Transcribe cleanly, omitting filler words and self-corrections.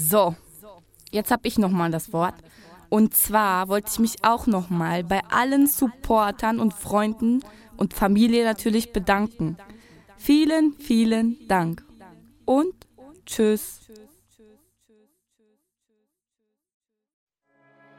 So, jetzt habe ich nochmal das Wort. Und zwar wollte ich mich auch nochmal bei allen Supportern und Freunden und Familie natürlich bedanken. Vielen, vielen Dank. Und tschüss.